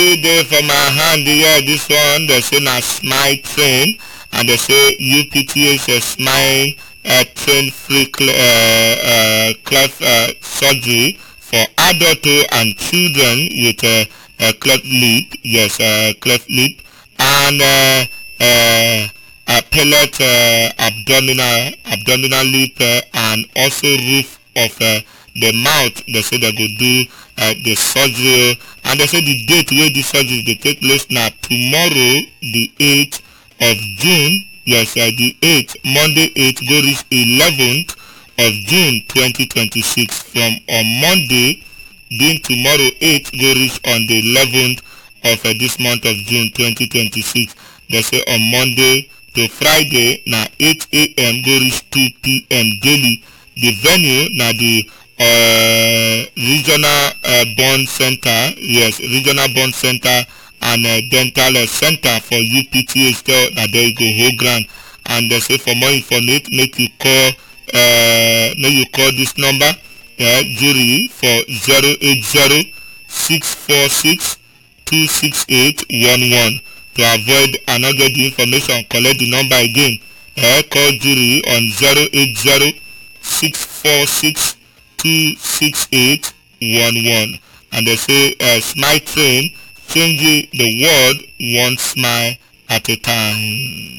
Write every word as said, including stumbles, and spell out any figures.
There for my hand here, this one they say na smile train, and they say U P T H is smile uh, train free cl- uh, uh, cleft uh, surgery for adult and children with uh, a cleft lip, yes, uh, cleft lip, and uh, uh, a pellet uh, abdominal abdominal lip, uh, and also roof of uh, the mouth. They say they go do uh, the surgery, and they say the date where the surgery dey take place now tomorrow, the eighth of June. Yes, uh, the eighth, Monday eighth go reach eleventh of June twenty twenty-six. From on Monday, being tomorrow eighth go reach on the eleventh of uh, this month of June twenty twenty-six. They say on Monday to Friday na eight a.m. go reach two p.m. daily. The venue na the uh, regional uh, bond center, yes, regional bond center and uh, dental uh, center for U P T H. Now there you go, whole ground. And they say for more information, make you call, uh, make you call this number, uh, jury for zero eight zero six four six two six eight one one. To avoid and not get the information, collect the number again. Uh, call jury on zero eight zero six four six two six eight one one. And they say uh, smile train changing the world one smile at a time.